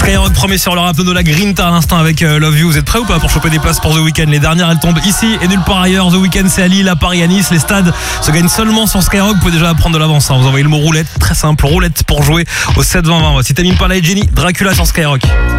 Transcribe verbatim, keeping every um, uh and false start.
Skyrock promet sur le rap de la Grinta à l'instant avec euh, Love You. Vous êtes prêts ou pas pour choper des places pour The Weeknd? Les dernières elles tombent ici et nulle part ailleurs. The Weeknd c'est à Lille, à Paris, à Nice. Les stades se gagnent seulement sur Skyrock. Vous pouvez déjà prendre de l'avance, hein. Vous envoyez le mot roulette, très simple, roulette pour jouer au sept vingt vingt. Voici Tamim Pala et Jenny, Dracula sur Skyrock.